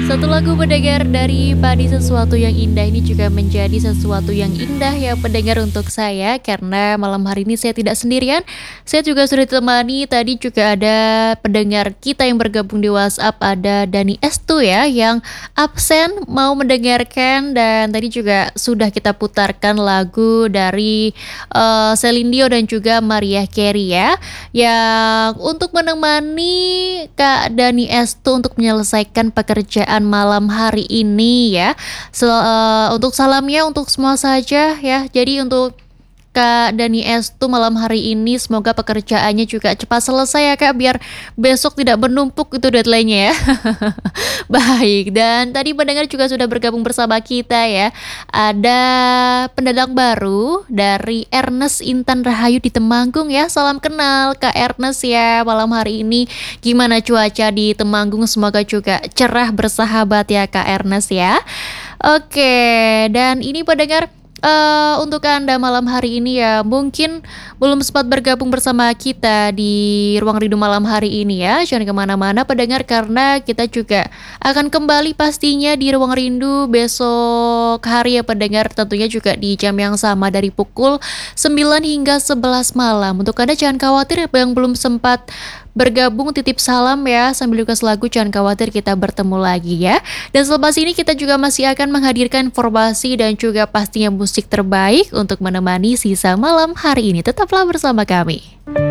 Satu lagu pendengar dari Padi Sesuatu Yang Indah ini juga menjadi sesuatu yang indah ya pendengar untuk saya karena malam hari ini saya tidak sendirian. Saya juga sudah ditemani tadi juga ada pendengar kita yang bergabung di WhatsApp ada Dani Estu ya yang absen mau mendengarkan dan tadi juga sudah kita putarkan lagu dari Celine Dion dan juga Mariah Carey ya yang untuk menemani Kak Dani Estu untuk menyelesaikan pekerjaan malam hari ini ya. Untuk salamnya untuk semua saja ya. Jadi untuk Kak Dani Estu malam hari ini semoga pekerjaannya juga cepat selesai ya Kak biar besok tidak menumpuk itu deadline-nya ya. Baik, dan tadi pendengar juga sudah bergabung bersama kita ya. Ada pendatang baru dari Ernest Intan Rahayu di Temanggung ya. Salam kenal Kak Ernest ya malam hari ini. Gimana cuaca di Temanggung? Semoga juga cerah bersahabat ya Kak Ernest ya. Oke, dan ini pendengar untuk Anda malam hari ini ya mungkin belum sempat bergabung bersama kita di Ruang Rindu malam hari ini ya. Jangan kemana-mana pendengar karena kita juga akan kembali pastinya di Ruang Rindu besok hari ya pendengar. Tentunya juga di jam yang sama dari pukul 9 hingga 11 malam. Untuk Anda jangan khawatir yang belum sempat bergabung titip salam ya sambil request lagu jangan khawatir kita bertemu lagi ya. Dan selepas ini kita juga masih akan menghadirkan informasi dan juga pastinya musik terbaik untuk menemani sisa malam hari ini. Tetaplah bersama kami.